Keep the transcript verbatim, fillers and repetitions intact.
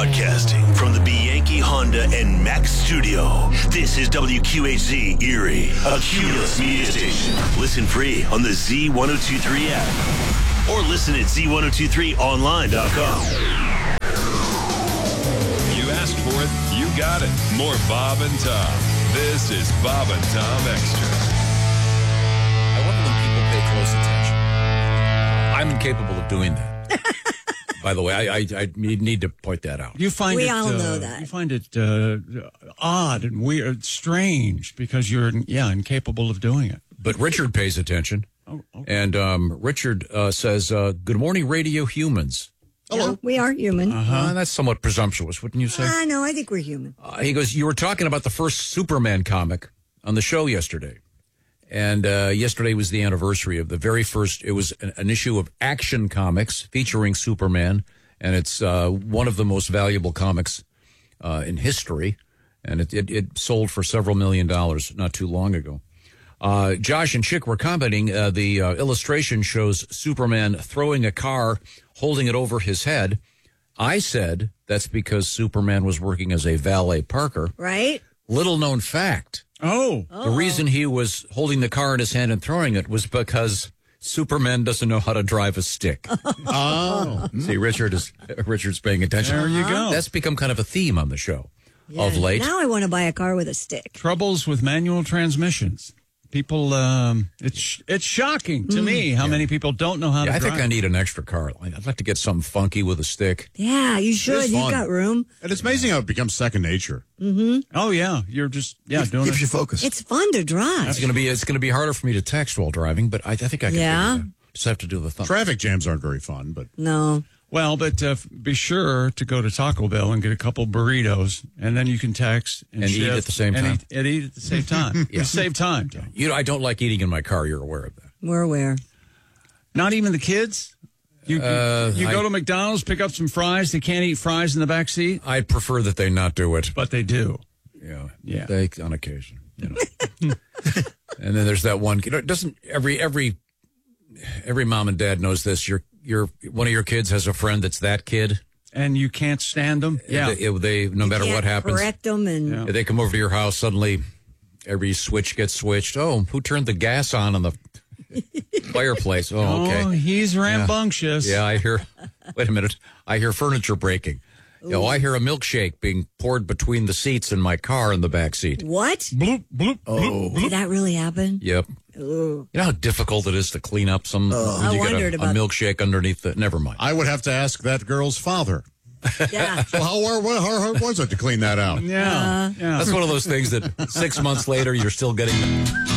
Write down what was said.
Broadcasting from the Bianchi Honda and Mack studio, this is W Q H Z Erie, a Cumulus media station. Listen free on the Z one oh two three app or listen at Z ten twenty-three online dot com. You asked for it, you got it. More Bob and Tom. This is Bob and Tom Extra. I wonder when people pay close attention. I'm incapable of doing that. By the way, I, I, I need to point that out. You find we it, all uh, know that. You find it uh, odd and weird, strange, because you're, yeah, incapable of doing it. But Richard pays attention. Oh, okay. And um, Richard uh, says, uh, good morning, radio humans. Hello. Yeah, we are human. Uh-huh. Uh, that's somewhat presumptuous, wouldn't you say? Uh, no, I think we're human. Uh, he goes, you were talking about the first Superman comic on the show yesterday. And uh, yesterday was the anniversary of the very first, it was an, an issue of Action Comics featuring Superman. And it's uh, one of the most valuable comics uh, in history. And it, it, it sold for several million dollars not too long ago. Uh, Josh and Chick were commenting, uh, the uh, illustration shows Superman throwing a car, holding it over his head. I said that's because Superman was working as a valet parker. Right. Little known fact. Oh. The reason he was holding the car in his hand and throwing it was because Superman doesn't know how to drive a stick. Oh. See, Richard is Richard's paying attention. There you go. That's become kind of a theme on the show Yeah. of late. Now I want to buy a car with a stick. Troubles with manual transmissions. People, um, it's it's shocking to mm. me how yeah. many people don't know how yeah, to I drive. think I need an extra car. I'd like to get something funky with a stick. Yeah, you should. You've got room. And it's amazing how it becomes second nature. Mm-hmm. Oh, yeah. You're just, yeah, Keep, doing keeps it. you focused. It's fun to drive. It's going to be it's going to be harder for me to text while driving, but I, I think I can yeah. do that. Just have to do the thumb. Traffic jams aren't very fun, but... No. Well, but uh, be sure to go to Taco Bell and get a couple burritos, and then you can text and, and eat at the same and time. Eat, and eat at the same time. yeah. Save time. Tom. You know, I don't like eating in my car. You're aware of that. We're aware. Not even the kids? You, uh, you I, go to McDonald's, pick up some fries. They can't eat fries in the back seat. I prefer that they not do it. But they do. Yeah. Yeah. They, on occasion. You know. And then there's that one. You know, doesn't every every every mom and dad knows this. Your your one of your kids has a friend that's that kid, and you can't stand them. Yeah. They, they no you matter can't what happens, correct them, and yeah. they come over to your house. Suddenly, every switch gets switched. Oh, who turned the gas on on the fireplace? Oh, okay. Oh, he's rambunctious. Yeah. yeah, I hear. Wait a minute. I hear furniture breaking. You know, I hear a milkshake being poured between the seats in my car in the back seat. What? Bloop, bloop, oh. bloop, bloop. Did that really happen? Yep. Ooh. You know how difficult it is to clean up some? Oh. I you wondered get a, about a milkshake underneath the. Never mind. I would have to ask that girl's father. Yeah. So how, how, how hard was it to clean that out? Yeah. Uh, yeah. That's one of those things that six months later you're still getting.